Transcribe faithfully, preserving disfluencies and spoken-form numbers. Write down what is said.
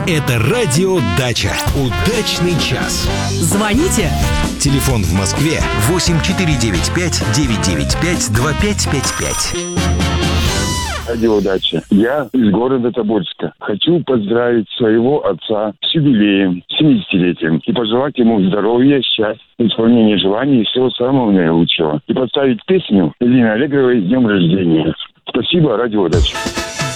Это радио «Дача». Удачный час. Звоните. Телефон в Москве восемь четыре девять пять девять девять пять два пять пять пять. Радио «Дача». Я из города Тобольска. Хочу поздравить своего отца с юбилеем, семидесятилетием, и пожелать ему здоровья, счастья, исполнения желаний и всего самого наилучшего. И поставить песню Лины Аллегровой «С днем рождения». Спасибо, радио «Дача».